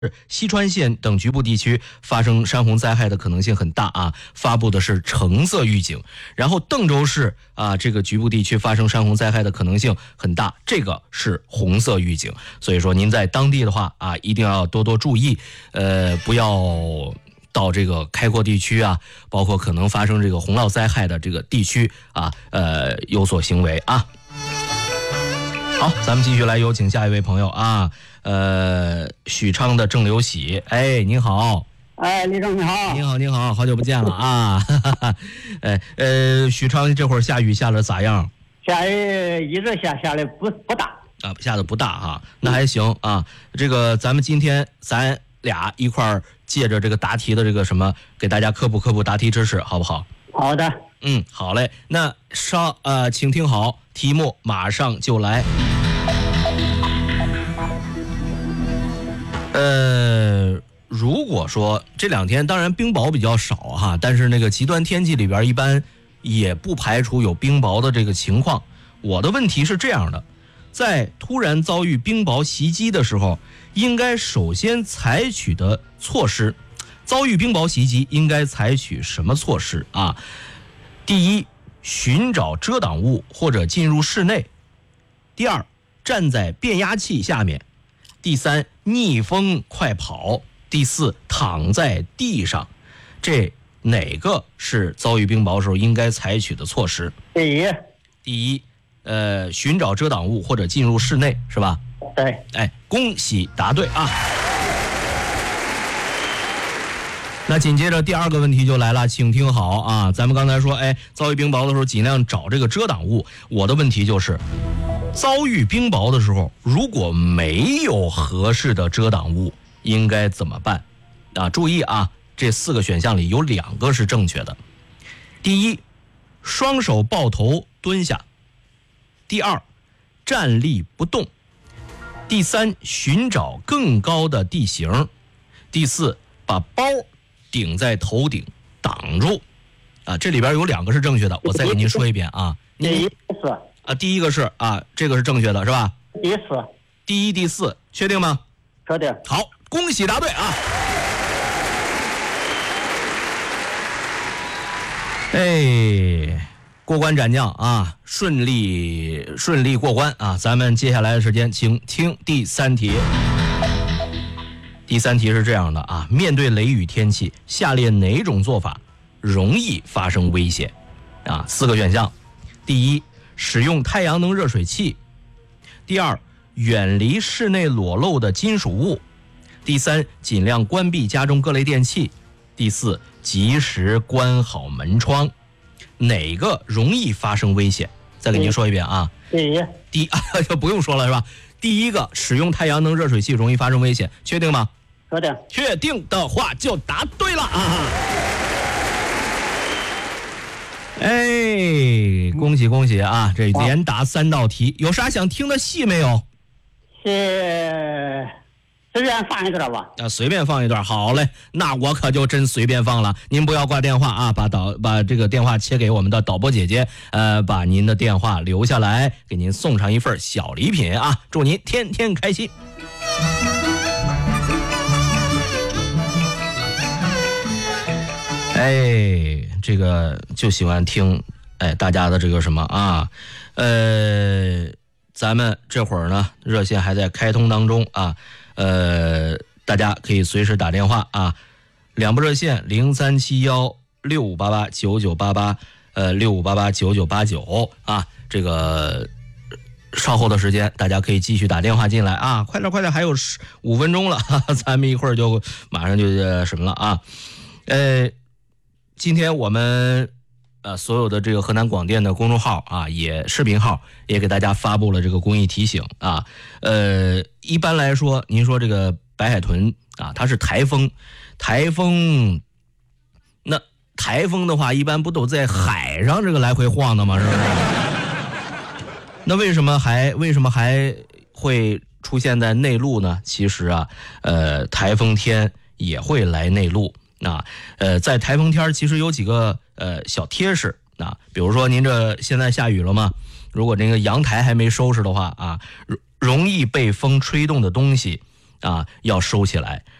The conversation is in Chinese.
西川县等局部地区发生山洪灾害的可能性很大啊，发布的是橙色预警。然后邓州市啊，这个局部地区发生山洪灾害的可能性很大，这个是红色预警。所以说您在当地的话啊，一定要多多注意，不要到这个开阔地区啊，包括可能发生这个洪涝灾害的这个地区啊，有所行为啊。好，咱们继续来有请下一位朋友啊。许昌的郑留喜，哎，您好。 哎，李总你好。 您好，好久不见了啊。许昌这会儿下雨下的咋样？ 下雨一直下的不大啊，下的不大哈，那还行啊。这个咱们今天咱俩一块儿借着这个答题的这个什么，给大家科普答题知识，好不好？ 好的。 好嘞。那请听好，题目马上就来。如果说这两天当然冰雹比较少哈，但是那个极端天气里边一般也不排除有冰雹的这个情况。我的问题是这样的，在突然遭遇冰雹袭击的时候，应该首先采取的措施，遭遇冰雹袭击应该采取什么措施啊？第一，寻找遮挡物或者进入室内；第二，站在变压器下面；第三，逆风快跑；第四，躺在地上。这哪个是遭遇冰雹时候应该采取的措施？第一，寻找遮挡物或者进入室内，是吧？ 对。 哎，恭喜答对啊！那紧接着第二个问题就来了，请听好啊！咱们刚才说，遭遇冰雹的时候尽量找这个遮挡物。我的问题就是，遭遇冰雹的时候，如果没有合适的遮挡物，应该怎么办？啊，注意啊，这4个选项里有2个是正确的。第一，双手抱头蹲下；第二，站立不动；第三，寻找更高的地形；第四，把包顶在头顶挡住。啊，这里边有2个是正确的，我再给您说一遍啊。第一个是啊，这个是正确的，是吧？第一、第四，确定吗？ 确定。 好，恭喜答对啊！过关斩将啊，顺利过关啊！咱们接下来的时间，请听第3题。第3题是这样的啊，面对雷雨天气，下列哪种做法容易发生危险？啊，4个选项。第一，使用太阳能热水器；第二，远离室内裸露的金属物；第三，尽量关闭家中各类电器；第四，及时关好门窗。哪个容易发生危险？再给您说一遍啊。第一就不用说了是吧？第一个，使用太阳能热水器容易发生危险，确定吗？确定的话就答对了啊！恭喜啊！这连答3道题，有啥想听的戏没有？ 随便放一段吧。 随便放一段，好嘞，那我可就真随便放了。您不要挂电话啊，把这个电话切给我们的导播姐姐，把您的电话留下来，给您送上一份小礼品啊！祝您天天开心。这个就喜欢听大家的这个什么啊，咱们这会儿呢热线还在开通当中啊，大家可以随时打电话啊，2部热线037165889988，6588999989啊，这个稍后的时间大家可以继续打电话进来啊，快点，还有5分钟了，咱们一会儿就马上就什么了啊，今天我们所有的这个河南广电的公众号啊，也视频号也给大家发布了这个公益提醒啊。一般来说，您说这个白海豚啊，它是台风，那台风的话，一般不都在海上这个来回晃的吗？是不是？那为什么还会出现在内陆呢？其实啊，台风天也会来内陆。在台风天其实有几个小贴士啊，比如说您这现在下雨了吗？如果这个阳台还没收拾的话啊，容易被风吹动的东西啊，要收起来。